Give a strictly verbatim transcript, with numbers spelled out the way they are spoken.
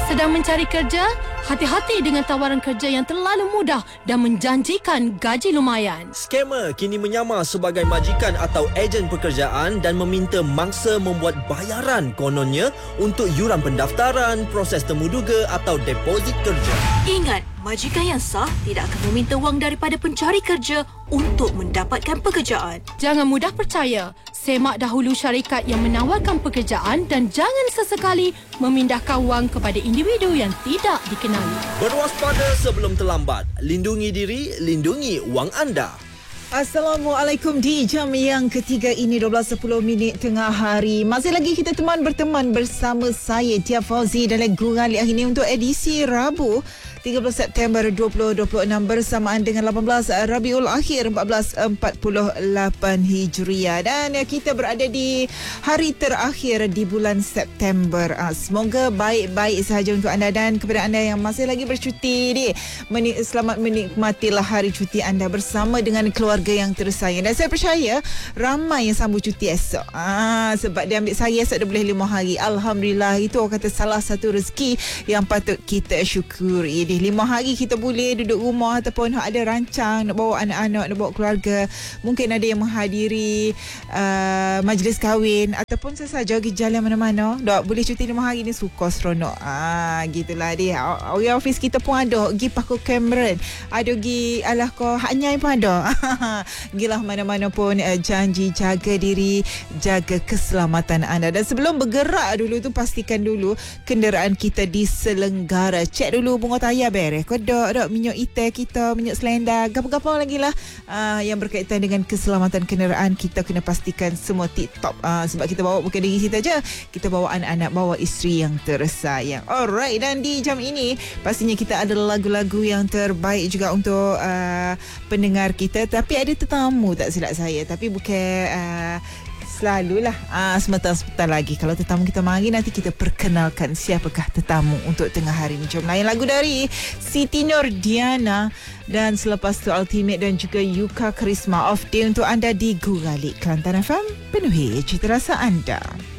Sedang mencari kerja? Hati-hati dengan tawaran kerja yang terlalu mudah dan menjanjikan gaji lumayan. Skamer kini menyamar sebagai majikan atau ejen pekerjaan dan meminta mangsa membuat bayaran kononnya untuk yuran pendaftaran, proses temuduga atau deposit kerja. Ingat, majikan yang sah tidak akan meminta wang daripada pencari kerja untuk mendapatkan pekerjaan. Jangan mudah percaya. Semak dahulu syarikat yang menawarkan pekerjaan dan jangan sesekali memindahkan wang kepada individu yang tidak dikenali. Berwaspada sebelum terlambat. Lindungi diri, lindungi wang anda. Assalamualaikum di jam yang ketiga ini dua belas sepuluh minit tengah hari. Masih lagi kita teman berteman bersama saya Tia Fauzi dalam Gurali hari ini untuk edisi Rabu tiga belas September dua ribu dua puluh enam bersamaan dengan lapan belas Rabiul Akhir empat belas empat puluh lapan Hijriah, dan kita berada di hari terakhir di bulan September. Semoga baik-baik sahaja untuk anda dan kepada anda yang masih lagi bercuti ni, menik- selamat menikmatilah hari cuti anda bersama dengan keluarga yang tersayang. Dan saya percaya ramai yang sambut cuti esok. Ah, sebab dia ambil sehari, esok dia boleh lima hari. Alhamdulillah, itu orang kata salah satu rezeki yang patut kita syukuri. Di lima hari kita boleh duduk rumah ataupun ada rancang nak bawa anak-anak, nak bawa keluarga. Mungkin ada yang menghadiri uh, majlis kahwin ataupun sesaja pergi jalan mana-mana. Dok, boleh cuti lima hari ni suka seronok. Ah, gitulah dia. Orang office kita pun ada pergi Paku Cameron. Ada pergi alah ko Haknyai pun ada. Gilah mana-mana pun uh, janji jaga diri, jaga keselamatan anda. Dan sebelum bergerak dulu tu, pastikan dulu kenderaan kita diselenggara. Cek dulu bunga tayar beres. Kodok, dok, minyak itai kita, minyak selendang, gapo-gapo lagi lah uh, yang berkaitan dengan keselamatan kenderaan kita kena pastikan semua tip-top. Uh, sebab kita bawa bukan diri kita je, kita bawa anak-anak, bawa isteri yang tersayang. Alright, dan di jam ini pastinya kita ada lagu-lagu yang terbaik juga untuk uh, pendengar kita. Tapi ada tetamu tak silap saya. Tapi bukan uh, selalulah uh, sebentar-sebentar lagi. Kalau tetamu kita mari, nanti kita perkenalkan siapakah tetamu untuk tengah hari ini. Jom layan lagu dari Siti Nordiana dan selepas tu Ultimate dan juga Yuka Karisma Off Day untuk anda di Gurali Kelantan F M. Penuhi cita rasa anda.